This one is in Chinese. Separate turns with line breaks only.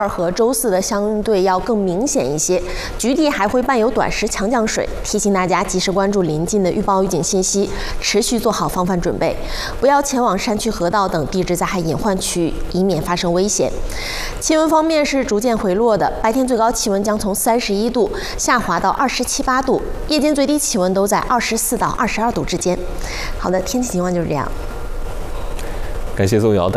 和周4的相对要更明显一些，局地还会伴有短时强降水，提醒大家及时关注临近的预报预警信息，持续做好防范准备，不要前往山区、河道等地质灾害隐患区域，以免发生危险。气温方面是逐渐回落的，白天最高气温将从31度下滑到27、8度，夜间最低气温都在24到22度之间。好的，天气情况就是这样。
感谢宋瑶。